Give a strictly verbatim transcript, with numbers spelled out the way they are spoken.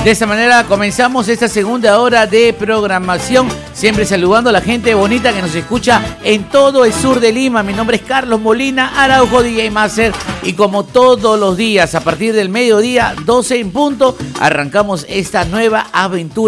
De esta manera comenzamos esta segunda hora de programación, siempre saludando a la gente bonita que nos escucha en todo el sur de Lima. Mi nombre es Carlos Molina Araujo, D J Master, y como todos los días, a partir del mediodía, doce en punto, arrancamos esta nueva aventura